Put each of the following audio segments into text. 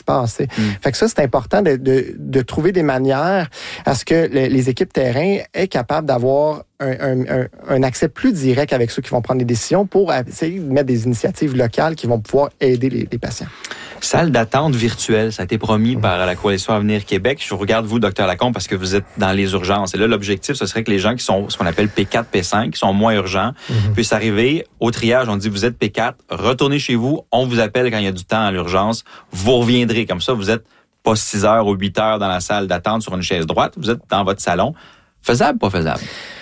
se passe. Fait que ça, c'est important de trouver des manières à ce que les équipes terrain aient capables d'avoir un accès plus direct avec ceux qui vont prendre des décisions pour essayer de mettre des initiatives locales qui vont pouvoir aider les patients. Salle d'attente virtuelle, ça a été promis par la Coalition Avenir Québec. Je vous regarde, vous, Dr. Lacombe, parce que vous êtes dans les urgences. Et là, l'objectif, ce serait que les gens qui sont ce qu'on appelle P4, P5, qui sont moins urgents, puissent arriver au triage. On dit, vous êtes P4, retournez chez vous, on vous appelle quand il y a du temps à l'urgence, vous reviendrez. Comme ça, vous êtes pas 6 heures ou 8 heures dans la salle d'attente sur une chaise droite, vous êtes dans votre salon. Faisable, pas faisable?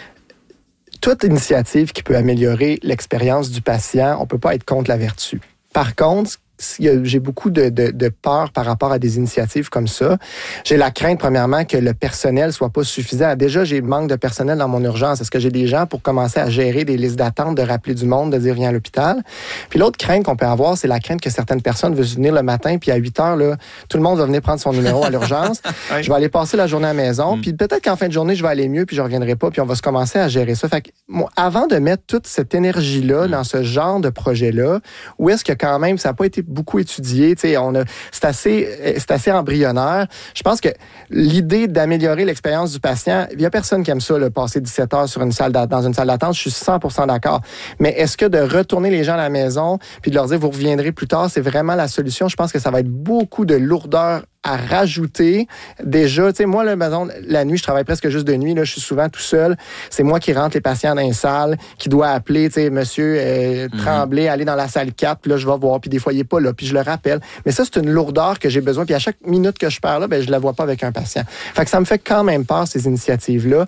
Toute initiative qui peut améliorer l'expérience du patient, on peut pas être contre la vertu. Par contre, j'ai beaucoup de peur par rapport à des initiatives comme ça. J'ai la crainte, premièrement, que le personnel soit pas suffisant. Déjà, j'ai manque de personnel dans mon urgence. Est-ce que j'ai des gens pour commencer à gérer des listes d'attente, de rappeler du monde, de dire viens à l'hôpital? Puis l'autre crainte qu'on peut avoir, c'est la crainte que certaines personnes veulent venir le matin, puis à 8 heures, là, tout le monde va venir prendre son numéro à l'urgence. Oui. Je vais aller passer la journée à la maison, puis peut-être qu'en fin de journée, je vais aller mieux, puis je reviendrai pas, puis on va se commencer à gérer ça. Fait que, moi, avant de mettre toute cette énergie-là dans ce genre de projet-là, où est-ce que quand même, ça n'a pas été beaucoup étudié, c'est assez embryonnaire. Je pense que l'idée d'améliorer l'expérience du patient, il y a personne qui aime ça, passer 17 heures dans une salle d'attente, je suis 100% d'accord. Mais est-ce que de retourner les gens à la maison puis de leur dire vous reviendrez plus tard, c'est vraiment la solution? Je pense que ça va être beaucoup de lourdeur à rajouter. Déjà, tu sais, moi, là, la nuit, je travaille presque juste de nuit, là, je suis souvent tout seul. C'est moi qui rentre les patients dans une salle, qui doit appeler, tu sais, monsieur Tremblay, aller dans la salle 4, puis là, je vais voir, puis des fois, il n'est pas là, puis je le rappelle. Mais ça, c'est une lourdeur que j'ai besoin, puis à chaque minute que je perds là, je la vois pas avec un patient. Fait que ça me fait quand même peur, ces initiatives-là,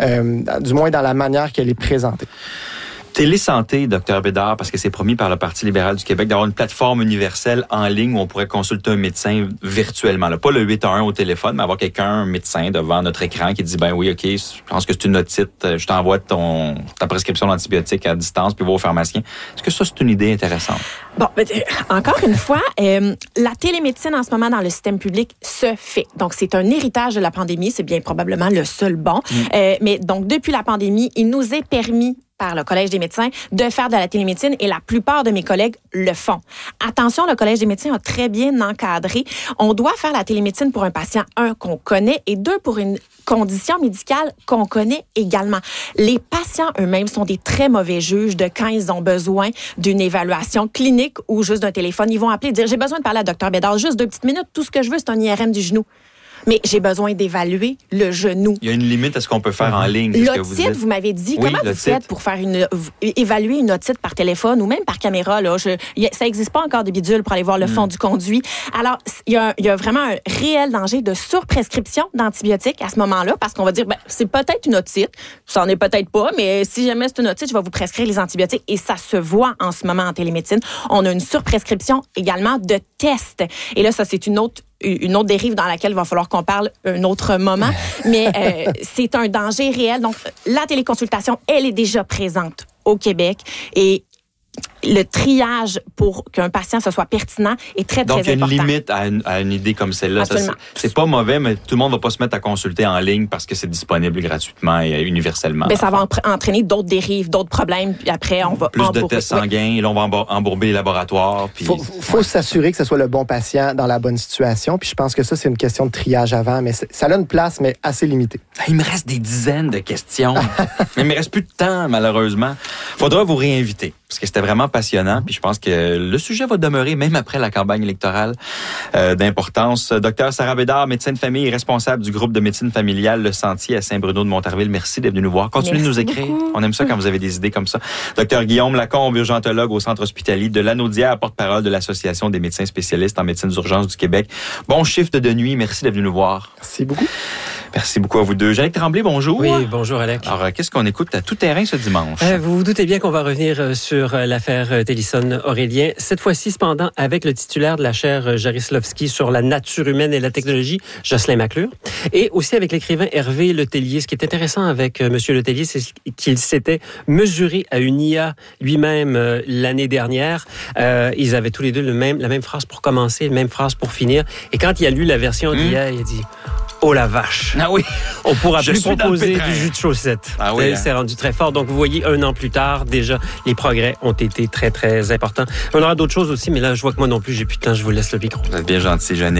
du moins dans la manière qu'elle est présentée. Télésanté, Dr. Bédard, parce que c'est promis par le Parti libéral du Québec d'avoir une plateforme universelle en ligne où on pourrait consulter un médecin virtuellement. Là. Pas le 811 au téléphone, mais avoir un médecin devant notre écran qui dit, ben oui, OK, je pense que c'est une otite, je t'envoie ta prescription d'antibiotiques à distance, puis va au pharmacien. Est-ce que ça, c'est une idée intéressante? Bon, encore une fois, la télémédecine en ce moment dans le système public se fait. Donc, c'est un héritage de la pandémie. C'est bien probablement le seul bon. Mais donc, depuis la pandémie, il nous est permis par le Collège des médecins de faire de la télémédecine et la plupart de mes collègues le font. Attention, le Collège des médecins a très bien encadré. On doit faire la télémédecine pour un patient, 1, qu'on connaît, et 2, pour une condition médicale qu'on connaît également. Les patients eux-mêmes sont des très mauvais juges de quand ils ont besoin d'une évaluation clinique ou juste d'un téléphone. Ils vont appeler et dire « J'ai besoin de parler à Dr. Bédard, juste 2 petites minutes. Tout ce que je veux, c'est un IRM du genou. » Mais j'ai besoin d'évaluer le genou. Il y a une limite à ce qu'on peut faire en ligne. L'otite, vous m'avez dit, oui, comment vous faites pour faire évaluer une otite par téléphone ou même par caméra? Là, ça n'existe pas encore de bidule pour aller voir le fond du conduit. Alors, il y a vraiment un réel danger de surprescription d'antibiotiques à ce moment-là, parce qu'on va dire, c'est peut-être une otite, ça n'en est peut-être pas, mais si jamais c'est une otite, je vais vous prescrire les antibiotiques. Et ça se voit en ce moment en télémédecine. On a une surprescription également de tests. Et là, ça, c'est une autre dérive dans laquelle il va falloir qu'on parle un autre moment. Mais c'est un danger réel. Donc, la téléconsultation, elle est déjà présente au Québec et le triage pour qu'un patient se soit pertinent est très, très important. Donc, il y a une limite à une idée comme celle-là. Absolument. C'est pas mauvais, mais tout le monde va pas se mettre à consulter en ligne parce que c'est disponible gratuitement et universellement. Mais ça va entraîner d'autres dérives, d'autres problèmes. Puis après, on va plus de tests sanguins, et là, on va embourber les laboratoires. Puis faut s'assurer que ce soit le bon patient dans la bonne situation. Puis je pense que ça, c'est une question de triage avant, mais ça a une place, mais assez limitée. Il me reste des dizaines de questions. Mais il me reste plus de temps, malheureusement. Faudra vous réinviter parce que c'était vraiment passionnant. Puis je pense que le sujet va demeurer, même après la campagne électorale, d'importance. Docteur Sarah Bédard, médecin de famille et responsable du groupe de médecine familiale Le Sentier à Saint-Bruno de Montarville. Merci d'être venu nous voir. Continuez de nous écrire. Beaucoup. On aime ça quand vous avez des idées comme ça. Docteur Guillaume Lacombe, urgentologue au Centre hospitalier de Lanaudière, porte-parole de l'Association des médecins spécialistes en médecine d'urgence du Québec. Bon shift de nuit. Merci d'être venu nous voir. Merci beaucoup. Merci beaucoup à vous deux. Jeannick Tremblay, bonjour. Oui, bonjour Alec. Alors, qu'est-ce qu'on écoute à tout terrain ce dimanche? Vous vous doutez bien qu'on va revenir sur l'affaire Télison-Aurélien. Cette fois-ci, cependant, avec le titulaire de la chaire Jarislovski sur la nature humaine et la technologie, Jocelyn McClure. Et aussi avec l'écrivain Hervé Letellier. Ce qui est intéressant avec M. Letellier, c'est qu'il s'était mesuré à une IA lui-même l'année dernière. Ils avaient tous les deux la même phrase pour commencer, la même phrase pour finir. Et quand il a lu la version d'IA, il a dit... Oh la vache! Ah oui! On pourra plus proposer du jus de chaussette. Ah oui, c'est rendu très fort. Donc, vous voyez, 1 an plus tard, déjà, les progrès ont été très, très importants. On aura d'autres choses aussi, mais là, je vois que moi non plus, j'ai plus de temps. Je vous laisse le micro. Vous êtes bien gentil, Jeannick.